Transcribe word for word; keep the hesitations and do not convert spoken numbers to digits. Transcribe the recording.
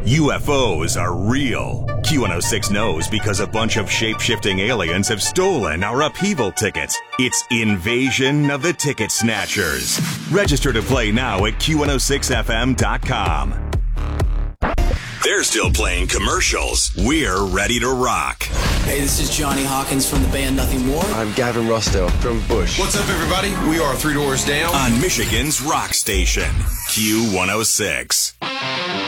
U F Os are real. Q one oh six knows because a bunch of shape-shifting aliens have stolen our upheaval tickets. It's Invasion of the Ticket Snatchers. Register to play now at Q one oh six F M dot com. They're still playing commercials. We're ready to rock. Hey, this is Johnny Hawkins from the band Nothing More. I'm Gavin Rossdale from Bush. What's up, everybody? We are Three Doors Down on Michigan's rock station, Q one oh six.